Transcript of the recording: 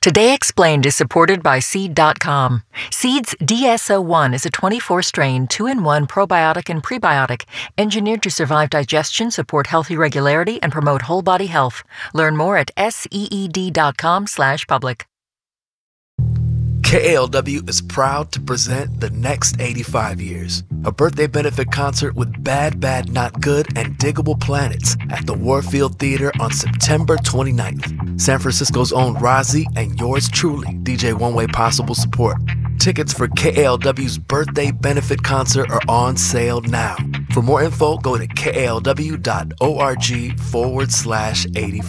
Today Explained is supported by Seed.com. Seed's DSO1 is a 24-strain, 2-in-1 probiotic and prebiotic engineered to survive digestion, support healthy regularity, and promote whole body health. Learn more at seed.com/public. KALW is proud to present The Next 85 Years, a birthday benefit concert with Bad Bad Not Good and Diggable Planets at the Warfield Theater on September 29th. San Francisco's own Rozzy and yours truly, DJ One Way Possible support. Tickets for KALW's birthday benefit concert are on sale now. For more info, go to kalw.org/85.